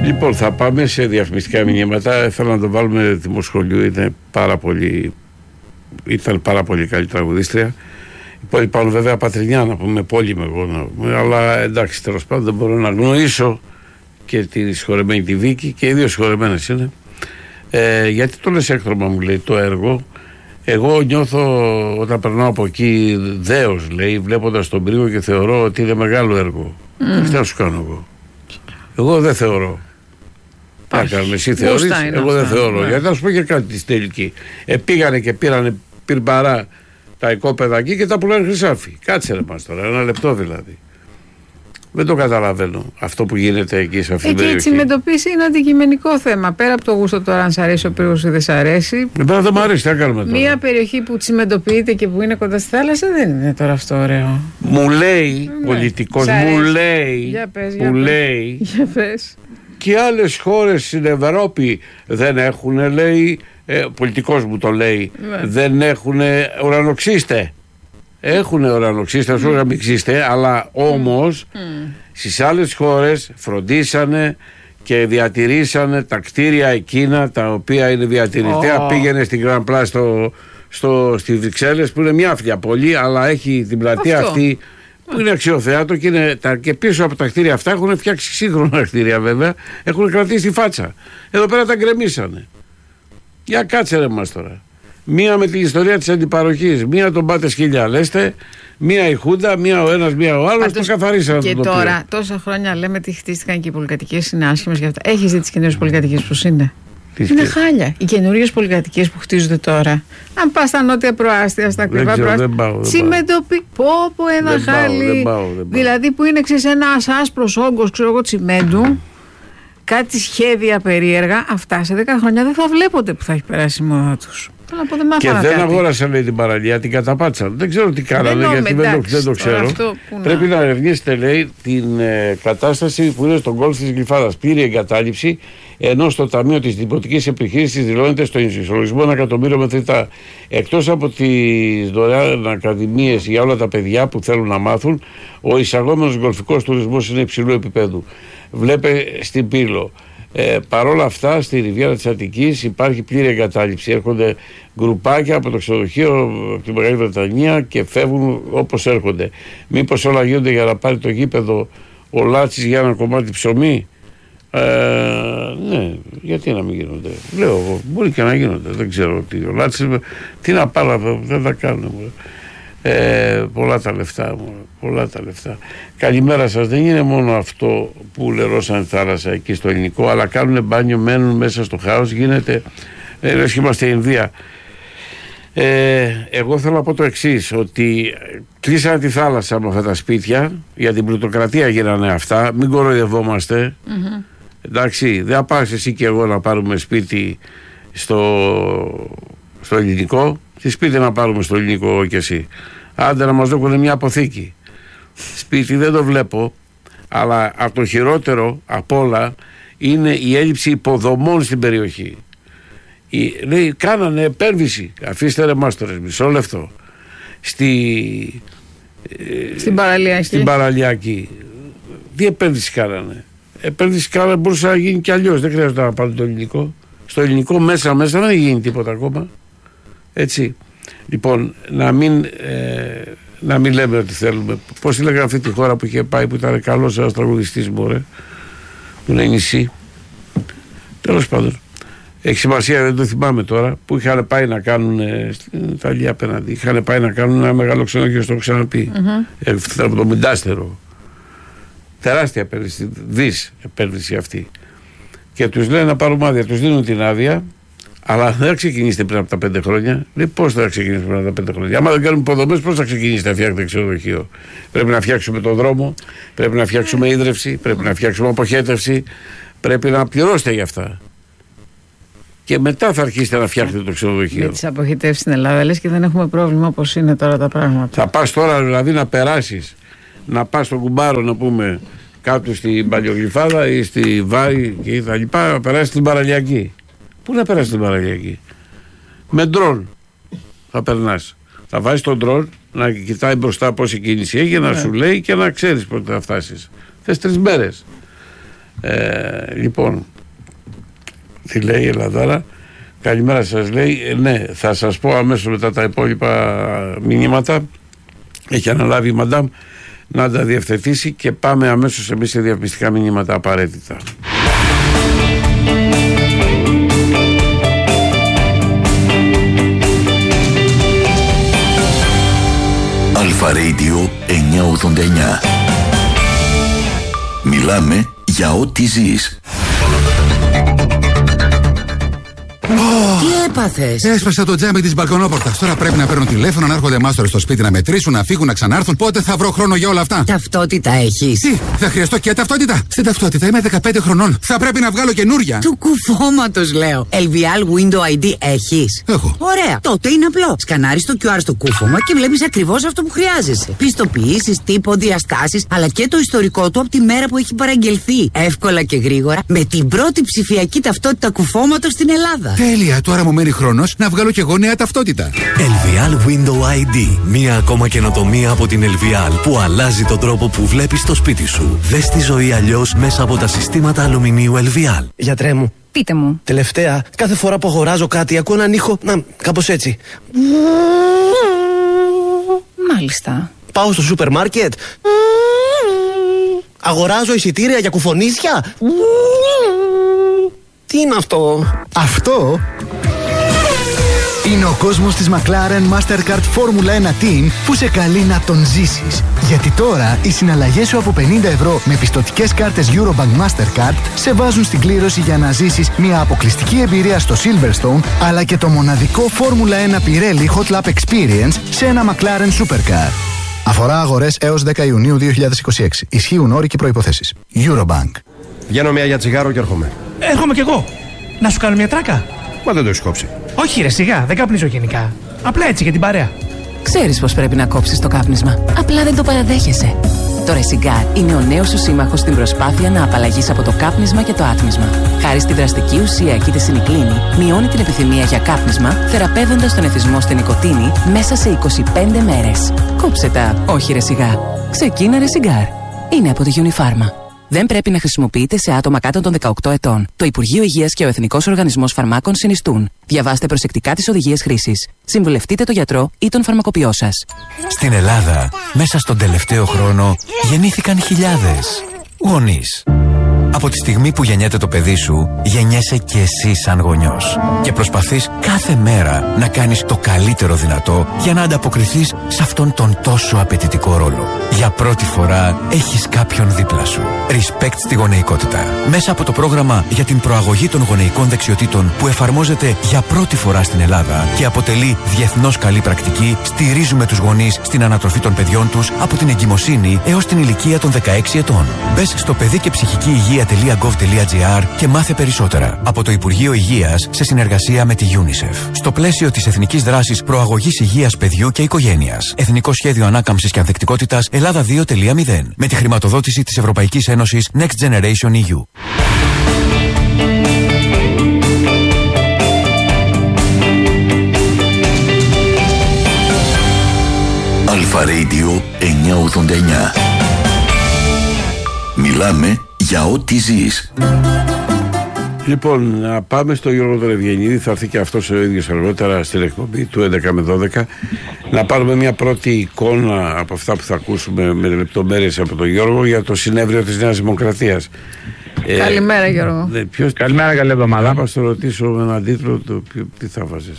Λοιπόν, θα πάμε σε διαφημιστικά μηνύματα. Θέλω να το βάλουμε δημοσχολιού. Ήταν πάρα πολύ καλή τραγουδίστρια. Υπάρχουν βέβαια Πατρινιά να πούμε, πολύ εγώ, αλλά εντάξει, τέλος πάντων δεν μπορώ να γνωρίσω και τη συγχωρεμένη τη Βίκη, και οι δύο συγχωρεμένες είναι. Γιατί το λες έκτρωμα, μου λέει, το έργο. Εγώ νιώθω όταν περνάω από εκεί δέος, λέει, βλέποντας τον Πρίγο, και θεωρώ ότι είναι μεγάλο έργο. Τι θα σου κάνω εγώ. Εγώ δεν θεωρώ. Εσύ θεωρείς, εγώ δεν θεωρώ. Ναι. Γιατί θα σου πω και κάτι στη τελική. Πήγανε και πήρανε πυρμπαρά τα οικόπεδα εκεί και τα πουλάνε χρυσάφι. Κάτσε ρε μας τώρα, ένα λεπτό δηλαδή. Δεν το καταλαβαίνω αυτό που γίνεται εκεί σε αυτή την περιοχή. Και η τσιμεντοποίηση είναι αντικειμενικό θέμα. Πέρα από το γούστο τώρα, αν σ' αρέσει ο Πρίγος ή δεν σ' αρέσει. Εμένα δεν μ' αρέσει, τι θα κάνουμε τώρα. Μια περιοχή που τσιμεντοποιείται και που είναι κοντά στη θάλασσα δεν είναι τώρα αυτό ωραίο. Μου λέει, πολιτικός, μου λέει. Για πες. Και άλλες χώρες στην Ευρώπη δεν έχουν, λέει, πολιτικός μου το λέει, δεν έχουν ουρανοξύστε. Έχουν ουρανοξύστε, ας πούμε μην ξύστε, αλλά όμως στις άλλες χώρες φροντίσανε και διατηρήσανε τα κτίρια εκείνα τα οποία είναι διατηρητέα. Πήγαινε στην Grand Place στη Βρυξέλλες, που είναι μια αυτιά πόλη, αλλά έχει την πλατεία αυτή που είναι αξιοθέατο, και πίσω από τα κτίρια αυτά έχουν φτιάξει σύγχρονα κτίρια βέβαια, έχουν κρατήσει τη φάτσα. Εδώ πέρα τα γκρεμίσανε. Για κάτσε ρε μας τώρα. Μία με την ιστορία της αντιπαροχής, μία τον πάτε σκυλιά, λέστε, μία η Χούντα, μία ο ένας, μία ο άλλος, το καθαρίσανε. Και τώρα, τόσα χρόνια λέμε ότι χτίστηκαν και οι πολυκατοικίες είναι άσχημες για αυτά. Έχεις δει τις καινούριες πολυκατοικίες πώς είναι? Είναι χάλια. Οι καινούριες πολυκατοικίες που χτίζονται τώρα, αν πας στα νότια προάστια, στα ακριβά προάστια, πω ένα χάλι. Δηλαδή που είναι ένας άσπρος όγκος, ξέρω εγώ, τσιμέντου, κάτι σχέδια περίεργα, αυτά σε 10 χρόνια δεν θα βλέπονται που θα έχει περάσει η μόδα τους. Και δεν αγόρασαν, λέει, την παραλία, την καταπάτησαν. Δεν ξέρω τι κάνανε, γιατί δεν το ξέρω. Πρέπει να ερευνήσετε, λέει, την κατάσταση που είναι στον κόλπο της Γλυφάδας. Πλήρη εγκατάλειψη, ενώ στο Ταμείο της Δημοτικής Επιχείρησης δηλώνεται στο ισολογισμό 1 εκατομμύριο μετρητά. Εκτός από τις δωρεάν ακαδημίες για όλα τα παιδιά που θέλουν να μάθουν, ο εισαγόμενος γκολφικός τουρισμός είναι υψηλού επίπεδου. Βλέπε στην Πύλο. Παρ' όλα αυτά, στη Ριβιέρα της Αττικής υπάρχει πλήρη εγκατάλειψη. Έρχονται γκρουπάκια από το ξενοδοχείο, από τη Μεγάλη Βρετανία, και φεύγουν όπως έρχονται. Μήπως όλα γίνονται για να πάρει το γήπεδο ο Λάτσης για ένα κομμάτι ψωμί? Ναι, γιατί να μην γίνονται. Λέω εγώ, μπορεί και να γίνονται. Δεν ξέρω τι. Ο Λάτσης, τι να πάρω εδώ, δεν θα κάνουν. Πολλά τα λεφτά μου, πολλά τα λεφτά. Καλημέρα σας. Δεν είναι μόνο αυτό που λερώσαν τη θάλασσα εκεί στο Ελληνικό, αλλά κάνουν μπάνιο, μένουν μέσα στο χάος, γίνεται λες και είμαστε Ινδία. Εγώ θέλω να πω το εξής, ότι κλείσανε τη θάλασσα με αυτά τα σπίτια, για την πλουτοκρατία γίνανε αυτά, μην κοροϊδευόμαστε. Εντάξει, δεν πας εσύ και εγώ να πάρουμε σπίτι στο Ελληνικό, και σπίτι να πάρουμε στο Ελληνικό εγώ και εσύ. Άντε να μας δώσουν μια αποθήκη. Σπίτι δεν το βλέπω, αλλά από το χειρότερο απ' όλα είναι η έλλειψη υποδομών στην περιοχή. Λέει, κάνανε επένδυση. Αφήστε ρε μάστορες, μισό λεπτό. Στην Παραλιακή. Τι επένδυση κάνανε? Επένδυση κάνανε, μπορούσε να γίνει και αλλιώς. Δεν χρειάζεται να πάνε το Ελληνικό. Στο Ελληνικό μέσα δεν γίνει τίποτα ακόμα. Έτσι. Λοιπόν, να μην λέμε ότι θέλουμε. Πώς έλεγα αυτή τη χώρα που είχε πάει, που ήταν καλός ένας τραγουδιστής μου, που είναι νησί. Τέλος πάντων. Έχει σημασία, δεν το θυμάμαι τώρα, που είχαν πάει να κάνουν στην Ιταλία απέναντι. Είχαν πάει να κάνουν ένα μεγάλο ξενοδοχείο, στο έχω ξαναπεί. Από το Μιντάστερο. Τεράστια επένδυση, επένδυση αυτή. Και τους λένε να πάρουν άδεια, τους δίνουν την άδεια. Αλλά δεν θα ξεκινήσετε πριν από τα 5 χρόνια. Λέει, πώς θα ξεκινήσετε πριν από τα 5 χρόνια? Άμα δεν κάνουμε υποδομές, πώς θα ξεκινήσετε να φτιάξετε ξενοδοχείο? Πρέπει να φτιάξουμε τον δρόμο, πρέπει να φτιάξουμε ίδρυυση, πρέπει να φτιάξουμε αποχέτευση, πρέπει να πληρώσετε για αυτά. Και μετά θα αρχίσετε να φτιάξετε το ξενοδοχείο. Με τις αποχετεύσεις στην Ελλάδα, λες, και δεν έχουμε πρόβλημα όπως είναι τώρα τα πράγματα. Θα πας τώρα δηλαδή να περάσεις, να πας στον Κουμπάρο, να πούμε, κάτω στην Παλιογλυφάδα ή στη Βάρη και τα λοιπά, να περάσεις στην Παραλιακή. Πού να περάσει την Παραλιακή? Με ντρόν θα περνάς. Θα βάζεις τον ντρόν να κοιτάει μπροστά πόση κίνηση έχει, να σου λέει, και να ξέρεις πότε θα φτάσεις. Θες 3 μέρες. Λοιπόν, τι λέει η Ελλαδάρα? Καλημέρα σας, λέει. Ναι, θα σας πω αμέσως μετά τα υπόλοιπα μηνύματα. Έχει αναλάβει η Μαντάμ να τα διευθετήσει και πάμε αμέσως εμείς σε διαφημιστικά μηνύματα απαραίτητα. Αλφα Radio 989. Μιλάμε για ό,τι ζεις. Τι έπαθες? Έσπασα το τζάμι της μπαλκονόπορτας. Τώρα πρέπει να παίρνω τηλέφωνο, να έρχονται μάστορες στο σπίτι να μετρήσουν, να φύγουν, να ξανάρθουν. Πότε θα βρω χρόνο για όλα αυτά? Ταυτότητα έχεις? Τι, θα χρειαστώ και ταυτότητα? Στην ταυτότητα είμαι 15 χρονών. Θα πρέπει να βγάλω καινούρια. Του κουφώματος λέω. LVL Window ID έχεις? Έχω. Ωραία. Τότε είναι απλό. Σκανάρεις το QR στο κούφωμα και βλέπεις ακριβώς αυτό που χρειάζεσαι. Πιστοποιήσεις, τύπο, διαστάσεις, αλλά και το ιστορικό του από τη μέρα που έχει παραγγελθεί. Εύκολα και γρήγορα με την πρώτη ψηφιακή ταυτότητα κουφώματος στην Ελλάδα. Τέλεια, τώρα μου μένει χρόνος να βγάλω κι εγώ νέα ταυτότητα. LVL Window ID. Μία ακόμα καινοτομία από την LVL που αλλάζει τον τρόπο που βλέπεις το σπίτι σου. Δες τη ζωή αλλιώς μέσα από τα συστήματα αλουμινίου LVL. Γιατρέ μου. Πείτε μου. Τελευταία, κάθε φορά που αγοράζω κάτι ακούω έναν ήχο, κάπως έτσι. Μάλιστα. Πάω στο σούπερ μάρκετ. Αγοράζω εισιτήρια για κουφονίσια. Τι είναι αυτό? Αυτό είναι ο κόσμος της McLaren Mastercard Formula 1 Team που σε καλεί να τον ζήσεις. Γιατί τώρα οι συναλλαγές σου από 50 ευρώ με πιστωτικές κάρτες Eurobank Mastercard σε βάζουν στην κλήρωση για να ζήσεις μια αποκλειστική εμπειρία στο Silverstone, αλλά και το μοναδικό Formula 1 Pirelli Hot Lap Experience σε ένα McLaren Supercar. Αφορά αγορές έως 10 Ιουνίου 2026. Ισχύουν όροι και προϋποθέσεις. Eurobank. Βγαίνω μια για τσιγάρο και έρχομαι. Έρχομαι κι εγώ. Να σου κάνω μια τράκα? Μα δεν το έχεις κόψει. Όχι ρε, σιγά, δεν καπνίζω γενικά. Απλά έτσι για την παρέα. Ξέρεις πως πρέπει να κόψεις το κάπνισμα. Απλά δεν το παραδέχεσαι. Τώρα η Cigar είναι ο νέος σου σύμμαχος στην προσπάθεια να απαλλαγείς από το κάπνισμα και το άτμισμα. Χάρη στη δραστική ουσία εκκίτεση νικλίνη, μειώνει την επιθυμία για κάπνισμα, θεραπεύοντας τον εθισμό στη νικοτίνη μέσα σε 25 μέρες. Κόψε τα, όχι ρε Cigar. Ξεκίνα ρε Cigar. Είναι από τη Unifarma. Δεν πρέπει να χρησιμοποιείται σε άτομα κάτω των 18 ετών. Το Υπουργείο Υγείας και ο Εθνικός Οργανισμός Φαρμάκων συνιστούν. Διαβάστε προσεκτικά τις οδηγίες χρήσης. Συμβουλευτείτε τον γιατρό ή τον φαρμακοποιό σας. Στην Ελλάδα, μέσα στον τελευταίο χρόνο, γεννήθηκαν χιλιάδες γονείς. Από τη στιγμή που γεννιέται το παιδί σου, γεννιέσαι και εσύ σαν γονιός. Και προσπαθείς κάθε μέρα να κάνεις το καλύτερο δυνατό για να ανταποκριθείς σε αυτόν τον τόσο απαιτητικό ρόλο. Για πρώτη φορά έχεις κάποιον δίπλα σου. Respect στη γονεϊκότητα. Μέσα από το πρόγραμμα για την προαγωγή των γονεϊκών δεξιοτήτων που εφαρμόζεται για πρώτη φορά στην Ελλάδα και αποτελεί διεθνώς καλή πρακτική, στηρίζουμε τους γονείς στην ανατροφή των παιδιών τους από την εγκυμοσύνη έως την ηλικία των 16 ετών. Μπες στο παιδί και ψυχική υγεία.gov.gr και μάθε περισσότερα από το Υπουργείο Υγείας σε συνεργασία με τη UNICEF. Στο πλαίσιο της Εθνικής Δράσης Προαγωγής Υγείας Παιδιού και Οικογένειας. Εθνικό Σχέδιο Ανάκαμψης και Ανθεκτικότητας Ελλάδα 2.0. Με τη χρηματοδότηση της Ευρωπαϊκής Ένωσης Next Generation EU. Αλφα Radio 989. Μιλάμε για ό,τι ζεις. Λοιπόν, να πάμε στο Γιώργο τον Ευγενίδη. Θα έρθει και αυτός ο ίδιος αργότερα στην εκπομπή του 11 με 12. Να πάρουμε μια πρώτη εικόνα από αυτά που θα ακούσουμε με λεπτομέρειες από τον Γιώργο για το συνέδριο της Νέας Δημοκρατίας. Καλημέρα Γιώργο. Καλημέρα, καλή εβδομάδα. Θα το ρωτήσω με έναν τίτλο, τι θα βάζεις?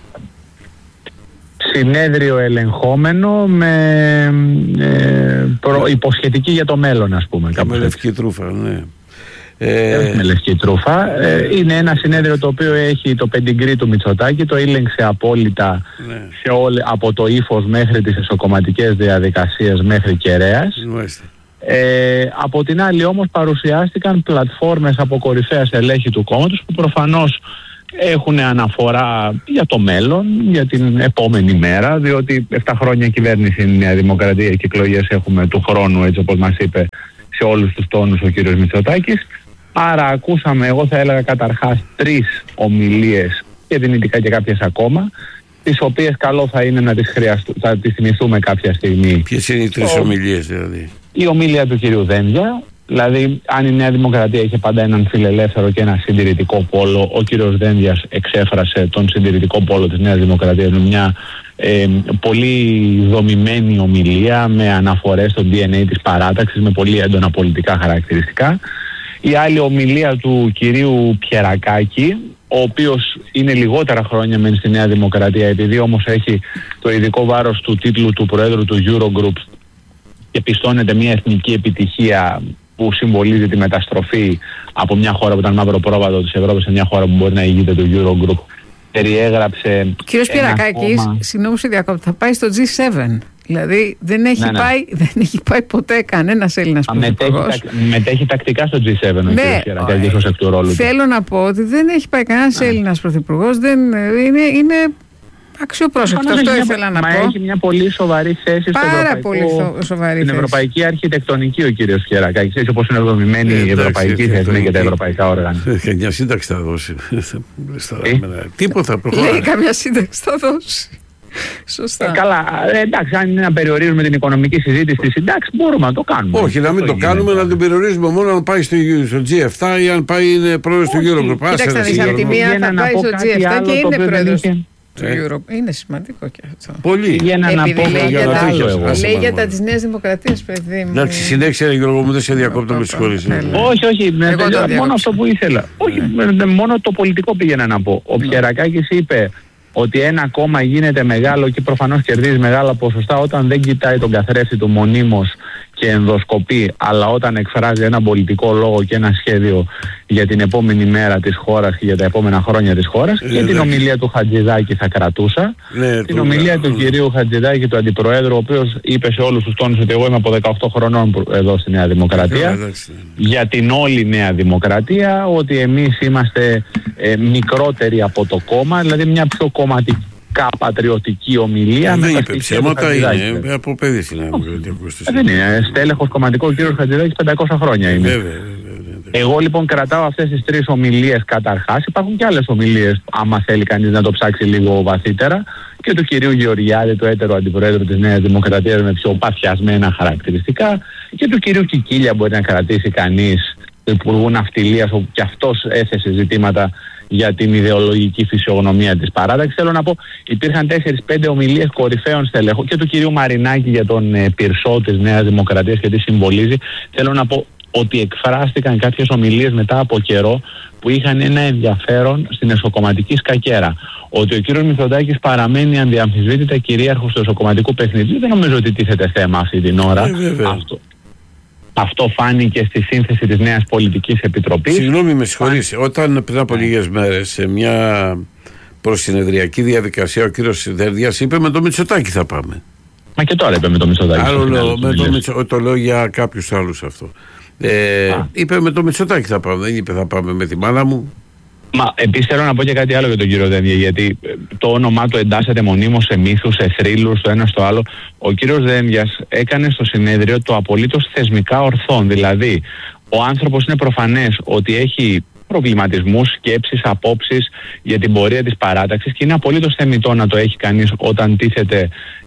Συνέδριο ελεγχόμενο με υποσχετική για το μέλλον, ας πούμε. Με λευκή τρούφα, ναι. Με λευκή τρούφα. Είναι ένα συνέδριο το οποίο έχει το πεντιγκρί του Μητσοτάκη, το ήλεγξε απόλυτα, ναι, από το ύφος μέχρι τις εσωκομματικές διαδικασίες μέχρι κεραίας. Από την άλλη όμως παρουσιάστηκαν πλατφόρμες από κορυφαία στελέχη του κόμματος που προφανώς έχουν αναφορά για το μέλλον, για την επόμενη μέρα, διότι 7 χρόνια κυβέρνηση είναι η Νέα Δημοκρατία και εκλογές έχουμε του χρόνου, έτσι όπως μας είπε σε όλους τους τόνους ο κύριος Μητσοτάκης. Άρα ακούσαμε, εγώ θα έλεγα καταρχάς 3 ομιλίες και δυνητικά και κάποιες ακόμα, τις οποίες καλό θα είναι να τις θυμηθούμε κάποια στιγμή. Ποιες είναι οι 3 ομιλίες δηλαδή? Η ομιλία του κυρίου Δένδια, Δηλαδή, αν η Νέα Δημοκρατία είχε πάντα έναν φιλελεύθερο και ένα συντηρητικό πόλο, ο κύριος Δένδιας εξέφρασε τον συντηρητικό πόλο της Νέας Δημοκρατίας με μια πολύ δομημένη ομιλία, με αναφορές στο DNA της παράταξης, με πολύ έντονα πολιτικά χαρακτηριστικά. Η άλλη ομιλία του κυρίου Πιερακάκη, ο οποίος είναι λιγότερα χρόνια μεν στη Νέα Δημοκρατία, επειδή όμως έχει το ειδικό βάρος του τίτλου του Προέδρου του Eurogroup και πιστώνεται μια εθνική επιτυχία που συμβολίζει τη μεταστροφή από μια χώρα που ήταν μαύρο πρόβατο της Ευρώπης σε μια χώρα που μπορεί να ηγείται του Eurogroup. Περιέγραψε. Ο κύριος Πιερακάκης, συγγνώμη σε διακόπτω, θα πάει στο G7. Δηλαδή δεν έχει πάει ποτέ κανένας Έλληνας πρωθυπουργός. Μετέχει τακτικά στο G7 ο κύριος Πιερακάκης ως εκ του ρόλου του. Θέλω να πω ότι δεν έχει πάει κανένας Έλληνας πρωθυπουργός. Είναι αξιοπρόσεκτο. Αυτό ήθελα να πω. Έχει μια πολύ σοβαρή θέση στην ευρωπαϊκή αρχιτεκτονική ο κύριος Πιερακάκης, έτσι όπως είναι δομημένη η ευρωπαϊκή θεσμή και τα ευρωπαϊκά όργανα. Καμιά σύνταξη θα δώσει. Τίποτα προχωράει. Λέει καμιά σύνταξη θα δώσει. Σωστά. Καλά, εντάξει, αν είναι να περιορίζουμε την οικονομική συζήτηση στη συντάξη, μπορούμε να το κάνουμε. Όχι, να μην το κάνουμε, να την περιορίζουμε μόνο αν πάει στο G7 ή αν πάει είναι πρόεδρος του Eurogroup. Κοίταξε, από τη μία θα πάει στο G7 και είναι πρόεδρος του Eurogroup. Είναι σημαντικό και αυτό. Πολύ. Λέει για τα της Νέας Δημοκρατίας, παιδί μου. Εντάξει, συνέχισε, Γιώργο μου, δεν σε διακόπτω, με συγχωρείς. Όχι, μόνο αυτό που ήθελα. Όχι, μόνο το πολιτικό πήγαινα να πω. Ο Πιερακάκης είπε ότι ένα κόμμα γίνεται μεγάλο και προφανώς κερδίζει μεγάλα ποσοστά όταν δεν κοιτάει τον καθρέφτη του μονίμως και ενδοσκοπεί, αλλά όταν εκφράζει ένα πολιτικό λόγο και ένα σχέδιο για την επόμενη μέρα της χώρας και για τα επόμενα χρόνια της χώρας. Και την ομιλία του Χατζηδάκη θα κρατούσα. Την ομιλία του κυρίου Χατζηδάκη, του Αντιπροέδρου, ο οποίος είπε σε όλους τους τόνους ότι εγώ είμαι από 18 χρονών εδώ στη Νέα Δημοκρατία. Για την όλη Νέα Δημοκρατία, ότι εμείς είμαστε μικρότεροι από το κόμμα, δηλαδή μια πιο κομματική πατριωτική ομιλία. Δεν είπε ψέματα, είναι από παιδί στην Δεν είναι. Στέλεχος κομματικό ο κύριος Χατζηδάκης 500 χρόνια είναι. Βέβαια. Εγώ λοιπόν κρατάω αυτές τις τρεις ομιλίες καταρχάς. Υπάρχουν και άλλες ομιλίες, άμα θέλει κανείς να το ψάξει λίγο βαθύτερα, και του κυρίου Γεωργιάδη, του έτερου αντιπροέδρου της Νέας Δημοκρατίας με πιο παθιασμένα χαρακτηριστικά, και του κυρίου Κικίλια μπορεί να κρατήσει κανείς, του Υπουργού Ναυτιλίας, όπου και αυτός έθεσε ζητήματα για την ιδεολογική φυσιογνωμία της παράταξης. Θέλω να πω, υπήρχαν 4-5 ομιλίες κορυφαίων στελεχών και του κυρίου Μαρινάκη για τον πυρσό της Νέας Δημοκρατίας και τι συμβολίζει. Θέλω να πω ότι εκφράστηκαν κάποιες ομιλίες μετά από καιρό που είχαν ένα ενδιαφέρον στην εσωκομματική σκακέρα. Ότι ο κύριος Μητσοτάκης παραμένει ανδιαμφισβήτητα κυρίαρχος του εσωκομματικού παιχνιδιού, δεν νομίζω ότι τίθεται θέμα αυτή την ώρα. Αυτό φάνηκε στη σύνθεση της νέας πολιτικής επιτροπής. Συγγνώμη, με συγχωρείς. Όταν πριν από λίγες μέρες σε μια προσυνεδριακή διαδικασία ο κύριος Δένδιας είπε με το Μητσοτάκη θα πάμε. Μα και τώρα είπε με το Μητσοτάκη. Το λέω για κάποιους άλλους αυτό. Είπε με το Μητσοτάκη θα πάμε. Δεν είπε θα πάμε με τη μάνα μου. Μα επίσης θέλω να πω και κάτι άλλο για τον κύριο Δένδια, γιατί το όνομά του εντάσσεται μονίμως σε μύθους, σε θρύλους, το ένα στο άλλο. Ο κύριος Δένδιας έκανε στο συνέδριο το απολύτως θεσμικά ορθόν. Δηλαδή, ο άνθρωπος είναι προφανές ότι έχει προβληματισμούς, σκέψεις, απόψεις για την πορεία της παράταξης και είναι απολύτως θεμιτό να το έχει κανείς όταν τίθεται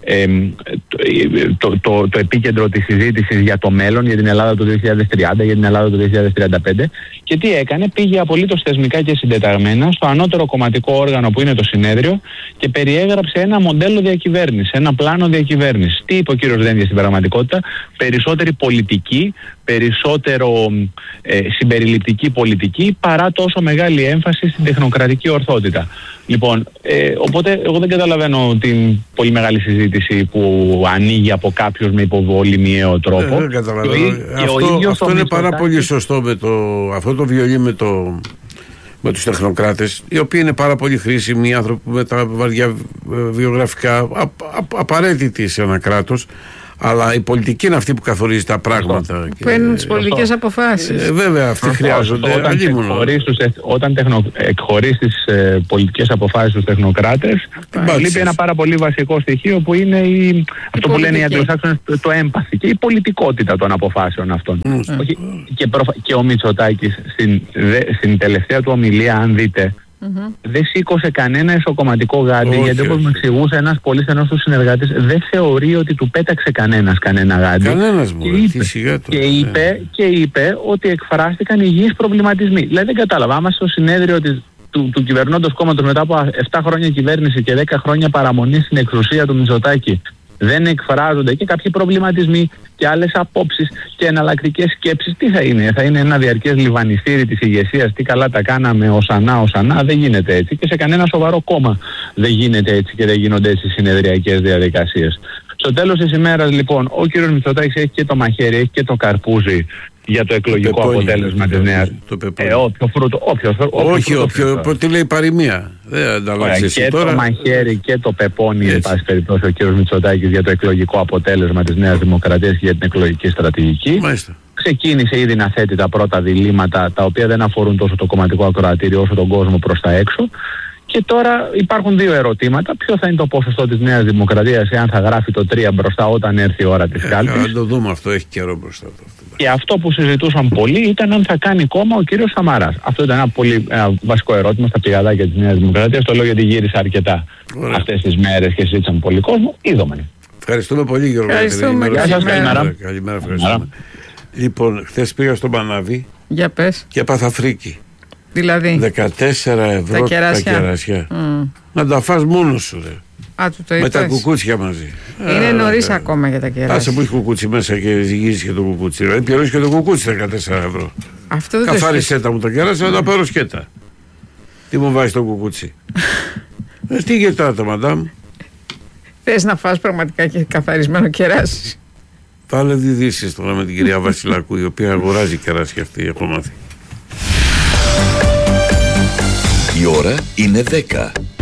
το επίκεντρο της συζήτησης για το μέλλον, για την Ελλάδα του 2030, για την Ελλάδα του 2035. Και τι έκανε? Πήγε απολύτως θεσμικά και συντεταγμένα στο ανώτερο κομματικό όργανο που είναι το συνέδριο και περιέγραψε ένα μοντέλο διακυβέρνησης, ένα πλάνο διακυβέρνησης. Τι είπε ο κύριος Δένδιας στην πραγματικότητα? Περισσότερη πολιτική, περισσότερο συμπεριληπτική πολιτική, παρά τόσο μεγάλη έμφαση στην τεχνοκρατική ορθότητα. Λοιπόν, οπότε εγώ δεν καταλαβαίνω την πολύ μεγάλη συζήτηση που ανοίγει από κάποιους με υποβολημιαίο τρόπο. Δεν καταλαβαίνω. Αυτό είναι πάρα πολύ σωστό με αυτό το βιολί με τους τεχνοκράτες, οι οποίοι είναι πάρα πολύ χρήσιμοι άνθρωποι με τα βαριά βιογραφικά, απαραίτητοι σε ένα κράτος. Αλλά η πολιτική είναι αυτή που καθορίζει τα πράγματα. Παίρνουν τις πολιτικές αποφάσεις. Βέβαια, αυτοί χρειάζονται. Όταν εκχωρείς τις πολιτικές αποφάσεις στους τεχνοκράτες, λείπει ένα πάρα πολύ βασικό στοιχείο που είναι αυτό που λένε οι Αγγλοσάξονες, το έμπαθη και η πολιτικότητα των αποφάσεων αυτών. Και ο Μητσοτάκης στην τελευταία του ομιλία, αν δείτε, Δεν σήκωσε κανένα εσωκομματικό γάντι, γιατί όπως μου εξηγούσε ένας πολύ στενός του συνεργάτης, δεν θεωρεί ότι του πέταξε κανένα γάντι. Κανένας μου, και είπε ότι εκφράστηκαν υγιείς προβληματισμοί. Δηλαδή δεν κατάλαβα, άμα στο συνέδριο του κυβερνώντος κόμματος μετά από 7 χρόνια κυβέρνηση και 10 χρόνια παραμονή στην εξουσία του Μητσοτάκη δεν εκφράζονται και κάποιοι προβληματισμοί και άλλες απόψεις και εναλλακτικές σκέψεις, τι θα είναι? Θα είναι ένα διαρκές λιβανιστήρι της ηγεσίας, τι καλά τα κάναμε, οσανά, δεν γίνεται έτσι. Και σε κανένα σοβαρό κόμμα δεν γίνεται έτσι και δεν γίνονται έτσι συνεδριακές διαδικασίες. Στο τέλος της ημέρας λοιπόν ο κύριος Μητσοτάκης έχει και το μαχαίρι, έχει και το καρπούζι για το εκλογικό αποτέλεσμα της νέας. Τι λέει παροιμία. Δεν ανταλλάξεις και τώρα. Το μαχαίρι και το πεπόνι, εν πάση περιπτώσει, ο κύριος Μητσοτάκης για το εκλογικό αποτέλεσμα της Νέας Δημοκρατίας και για την εκλογική στρατηγική. Μάλιστα. Ξεκίνησε ήδη να θέτει τα πρώτα διλήμματα, τα οποία δεν αφορούν τόσο το κομματικό ακροατήριο όσο τον κόσμο προς τα έξω. Και τώρα υπάρχουν δύο ερωτήματα. Ποιο θα είναι το ποσοστό της Νέας Δημοκρατίας, εάν θα γράφει το 3 μπροστά όταν έρθει η ώρα της κάλπης. Θα το δούμε αυτό, έχει καιρό μπροστά του. Και αυτό που συζητούσαν πολλοί ήταν αν θα κάνει κόμμα ο κύριος Σαμαράς. Αυτό ήταν ένα βασικό ερώτημα στα πηγαδάκια της Νέας Δημοκρατίας. Το λέω γιατί γύρισα αρκετά αυτές τις μέρες και συζήτησαν πολύ κόσμο. Είδαμε. Ευχαριστούμε πολύ, Γιώργο. Γεια σας, καλημέρα. Καλημέρα, ευχαριστούμε. Λοιπόν, χθες πήγα στο Μανάβι. Για πες. Και έπαθα φρίκι. Δηλαδή 14 ευρώ τα κεράσια. Να τα φας μόνος σου, ρε. Με τα κουκούτσια μαζί. Είναι νωρίς ακόμα για τα κεράσια. Άσε που έχει κουκούτσι μέσα και ζυγίζεις και το κουκούτσι. Δηλαδή πληρώνεις και το κουκούτσι 14 ευρώ. Καθάρισέ τα μου τα κεράσια, να τα πάρω σκέτα. Τι μου βάζει το κουκούτσι? Τι γετάτε, μαντάμ? Θες να φας πραγματικά και καθαρισμένο κεράσι? Βάλε διδύσεις τώρα με την κυρία Βασιλακού, η οποία αγοράζει κεράσια αυτή, έχω μάθει. Η ώρα είναι 10.